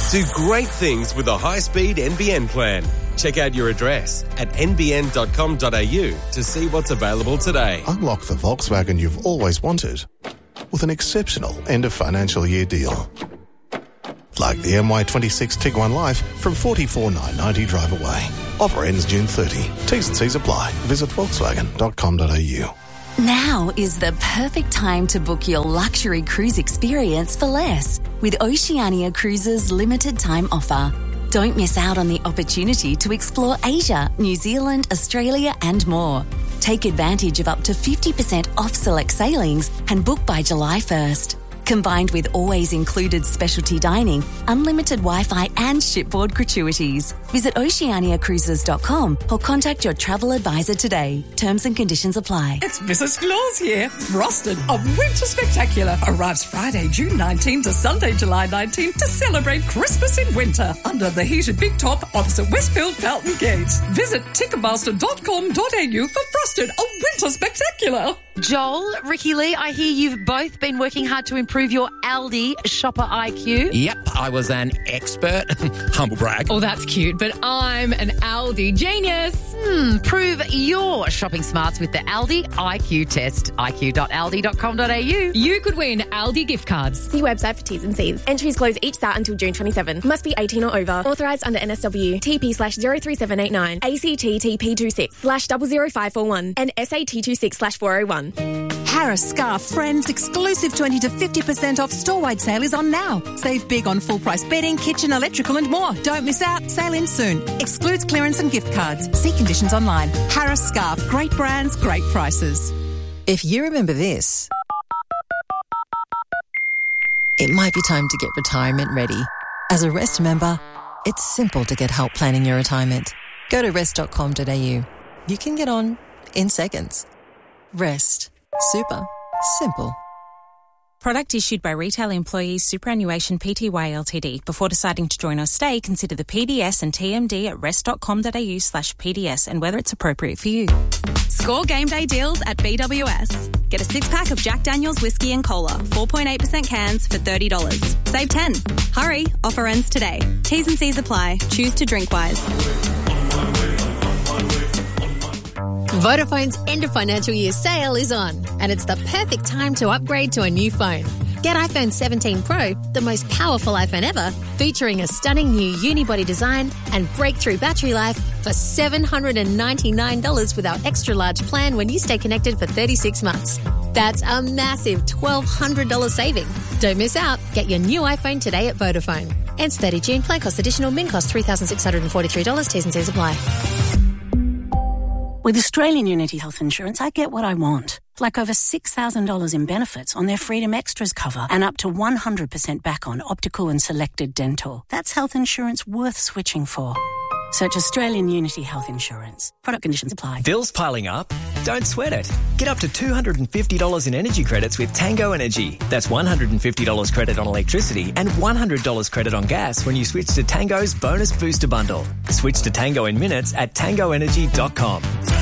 Do great things with a high-speed NBN plan. Check out your address at nbn.com.au to see what's available today. Unlock the Volkswagen you've always wanted with an exceptional end-of-financial-year deal. Like the MY26 Tiguan Life from $44,990 drive away. Offer ends June 30. T's and C's apply. Visit volkswagen.com.au. Now is the perfect time to book your luxury cruise experience for less with Oceania Cruises' limited time offer. Don't miss out on the opportunity to explore Asia, New Zealand, Australia and more. Take advantage of up to 50% off select sailings and book by July 1st. Combined with always included specialty dining, unlimited Wi-Fi and shipboard gratuities. Visit oceaniacruises.com or contact your travel advisor today. Terms and conditions apply. It's Mrs. Claus here. Frosted, a winter spectacular, arrives Friday, June 19 to Sunday, July 19 to celebrate Christmas in winter under the heated big top opposite Westfield Fountain Gate. Visit ticketmaster.com.au for Frosted, a winter spectacular. Joel, Ricky Lee, I hear you've both been working hard to improve your Aldi shopper IQ. Yep, I was an expert. Humble brag. Oh, that's cute, but I'm an Aldi genius. Prove your shopping smarts with the Aldi IQ test. iq.aldi.com.au. You could win Aldi gift cards. See website for T's and C's. Entries close each start until June 27. Must be 18 or over. Authorised under NSW. TP/03789. ACT TP26/00541 and SAT26/401. Harris Scarf Friends exclusive 20 to 50% off store-wide sale is on now. Save big on full-price bedding, kitchen, electrical and more. Don't miss out. Sale in soon. Excludes clearance and gift cards. See conditions online. Harris Scarf. Great brands, great prices. If you remember this, it might be time to get retirement ready. As a Rest member, it's simple to get help planning your retirement. Go to rest.com.au. You can get on in seconds. Rest. Super. Simple. Product issued by Retail Employees Superannuation Pty Ltd. Before deciding to join or stay, consider the PDS and TMD at rest.com.au/PDS and whether it's appropriate for you. Score game day deals at BWS. Get a 6-pack of Jack Daniel's Whiskey and Cola, 4.8% cans for $30. Save 10. Hurry, offer ends today. T's and C's apply. Choose to drink wise. Vodafone's end of financial year sale is on, and it's the perfect time to upgrade to a new phone. Get iPhone 17 Pro, the most powerful iPhone ever, featuring a stunning new unibody design and breakthrough battery life for $799 with our extra large plan when you stay connected for 36 months. That's a massive $1,200 saving. Don't miss out. Get your new iPhone today at Vodafone. Ends 30 June. Plan cost additional. Min cost $3,643. T's and C's apply. With Australian Unity Health Insurance, I get what I want. Like over $6,000 in benefits on their Freedom Extras cover and up to 100% back on optical and selected dental. That's health insurance worth switching for. Search Australian Unity Health Insurance. Product conditions apply. Bills piling up? Don't sweat it. Get up to $250 in energy credits with Tango Energy. That's $150 credit on electricity and $100 credit on gas when you switch to Tango's Bonus Booster Bundle. Switch to Tango in minutes at tangoenergy.com.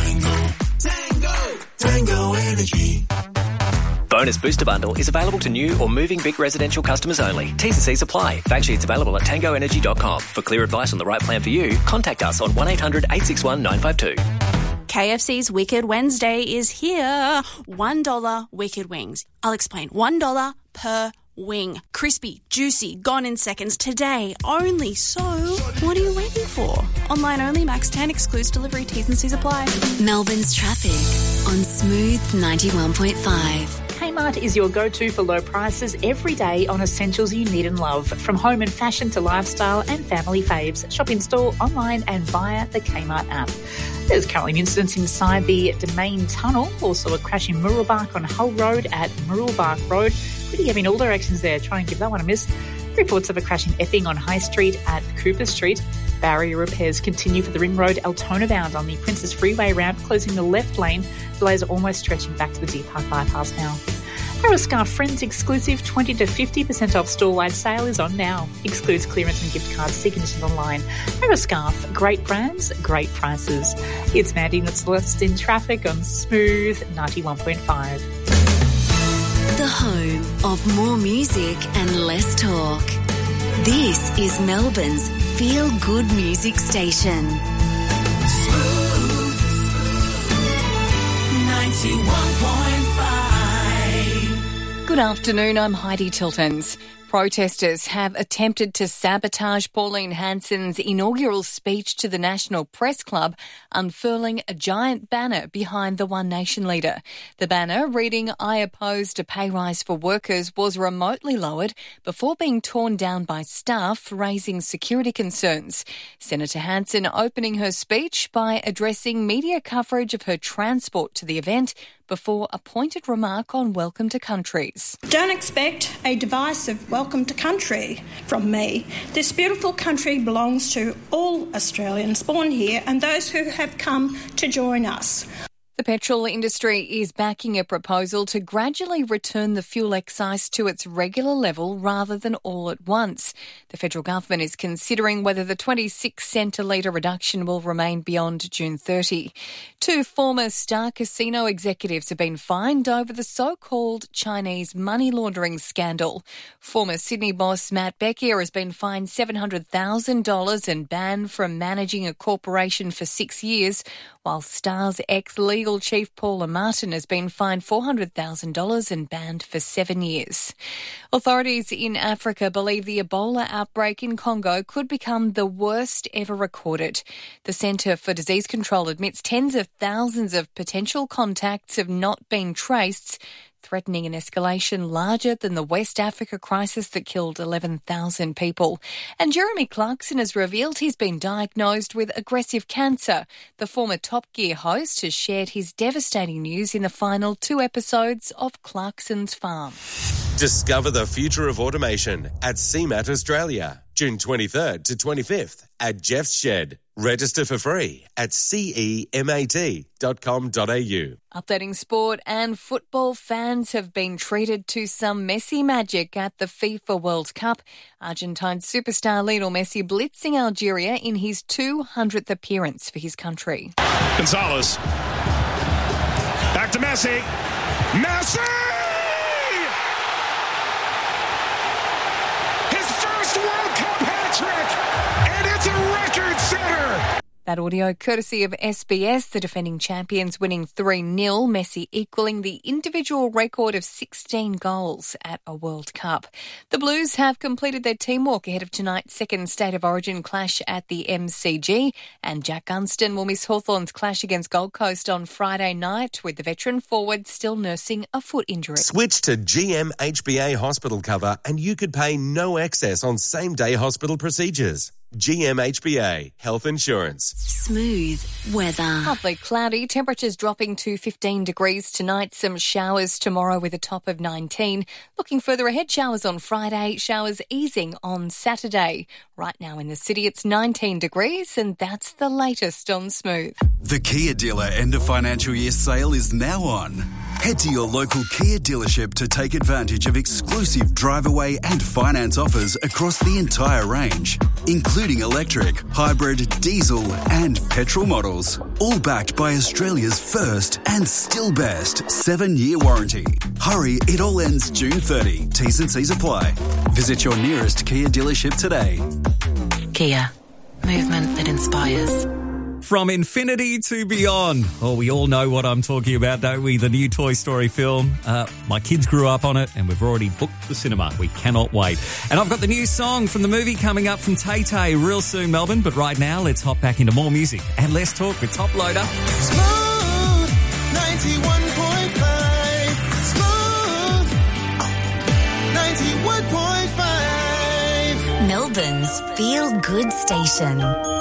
Tango Energy. Bonus Booster Bundle is available to new or moving big residential customers only. T's and C's apply. Fact sheets available at tangoenergy.com. For clear advice on the right plan for you, contact us on 1800 861 952. KFC's Wicked Wednesday is here. $1 Wicked Wings. I'll explain. $1 per wing. Crispy, juicy, gone in seconds today only. So, what are you waiting for? Online only, max 10, excludes delivery, T's and C's apply. Melbourne's traffic on Smooth 91.5. Kmart is your go-to for low prices every day on essentials you need and love. From home and fashion to lifestyle and family faves. Shop in store, online and via the Kmart app. There's currently an incident inside the Domain Tunnel. Also a crash in Muralbark on Hull Road at Muralbark Road. Pretty heavy in all directions there. Try and give that one a miss. Reports of a crash in Epping on High Street at Cooper Street. Barrier repairs continue for the Ring Road Altona bound on the Princess Freeway ramp, closing the left lane. Delays are almost stretching back to the Deer Park bypass now. Harris Scarf Friends exclusive 20 to 50% off store-wide sale is on now. Excludes clearance and gift cards. See conditions online. Harris Scarf, great brands, great prices. It's Mandy Nutzlust in traffic on Smooth 91.5. The home of more music and less talk. This is Melbourne's Feel Good Music Station. 91.5. Good afternoon, I'm Heidi Tiltons. Protesters have attempted to sabotage Pauline Hanson's inaugural speech to the National Press Club, unfurling a giant banner behind the One Nation leader. The banner, reading "I oppose a pay rise for workers," was remotely lowered before being torn down by staff, raising security concerns. Senator Hanson opening her speech by addressing media coverage of her transport to the event before a pointed remark on welcome to countries. Don't expect a divisive welcome to country from me. This beautiful country belongs to all Australians born here and those who have come to join us. The petrol industry is backing a proposal to gradually return the fuel excise to its regular level rather than all at once. The federal government is considering whether the 26 cent a litre reduction will remain beyond June 30. 2 former Star Casino executives have been fined over the so-called Chinese money laundering scandal. Former Sydney boss Matt Becker has been fined $700,000 and banned from managing a corporation for 6 years, while Star's ex-legal chief Paula Martin has been fined $400,000 and banned for 7 years. Authorities in Africa believe the Ebola outbreak in Congo could become the worst ever recorded. The Centre for Disease Control admits tens of thousands of potential contacts have not been traced, threatening an escalation larger than the West Africa crisis that killed 11,000 people. And Jeremy Clarkson has revealed he's been diagnosed with aggressive cancer. The former Top Gear host has shared his devastating news in the final 2 episodes of Clarkson's Farm. Discover the future of automation at CMAT Australia, June 23rd to 25th at Jeff's Shed. Register for free at cemat.com.au. Updating sport, and football fans have been treated to some Messi magic at the FIFA World Cup. Argentine superstar Lionel Messi blitzing Algeria in his 200th appearance for his country. Gonzalez. Back to Messi. Messi! His first World Cup hat-trick, and it's a record setter. That audio courtesy of SBS, the defending champions winning 3-0, Messi equaling the individual record of 16 goals at a World Cup. The Blues have completed their teamwork ahead of tonight's second State of Origin clash at the MCG, and Jack Gunston will miss Hawthorn's clash against Gold Coast on Friday night, with the veteran forward still nursing a foot injury. Switch to GM HBA hospital cover and you could pay no excess on same-day hospital procedures. GMHBA Health Insurance. Smooth weather. Partly cloudy, temperatures dropping to 15 degrees tonight, some showers tomorrow with a top of 19. Looking further ahead, showers on Friday, showers easing on Saturday. Right now in the city it's 19 degrees, and that's the latest on Smooth. The Kia dealer end of financial year sale is now on. Head to your local Kia dealership to take advantage of exclusive drive away and finance offers across the entire range, including electric, hybrid, diesel and petrol models. All backed by Australia's first and still best 7-year warranty. Hurry, it all ends June 30. T's and C's apply. Visit your nearest Kia dealership today. Kia. Movement that inspires. From infinity to beyond. Oh, we all know what I'm talking about, don't we? The new Toy Story film. My kids grew up on it and we've already booked the cinema. We cannot wait. And I've got the new song from the movie coming up from Tay Tay real soon, Melbourne. But right now, let's hop back into more music and let's talk with Top Loader. Smooth 91.5. Smooth 91.5. Melbourne's Feel Good Station.